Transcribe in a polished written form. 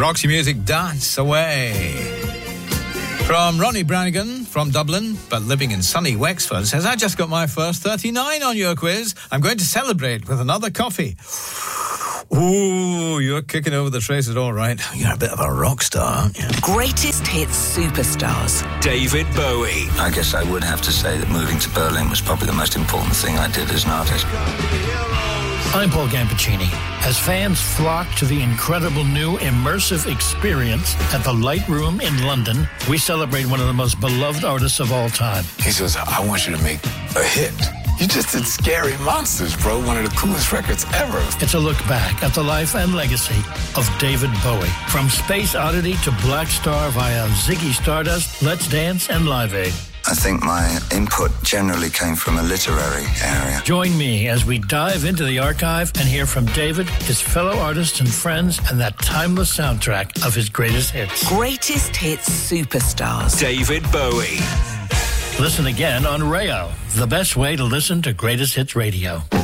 Roxy Music, Dance Away. From Ronnie Brannigan from Dublin, but living in sunny Wexford, says, I just got my first 39 on your quiz. I'm going to celebrate with another coffee. Ooh, you're kicking over the traces all right. You're a bit of a rock star, aren't you? Greatest hits superstars. David Bowie. I guess I would have to say that moving to Berlin was probably the most important thing I did as an artist. I'm Paul Gampuccini. As fans flock to the incredible new immersive experience at the Light Room in London, we celebrate one of the most beloved artists of all time. He says, I want you to make a hit. You just did Scary Monsters, bro. One of the coolest records ever. It's a look back at the life and legacy of David Bowie. From Space Oddity to Black Star via Ziggy Stardust, Let's Dance, and Live Aid. I think my input generally came from a literary area. Join me as we dive into the archive and hear from David, his fellow artists and friends, and that timeless soundtrack of his greatest hits. Greatest hits superstars. David Bowie. Listen again on Rayo, the best way to listen to Greatest Hits Radio.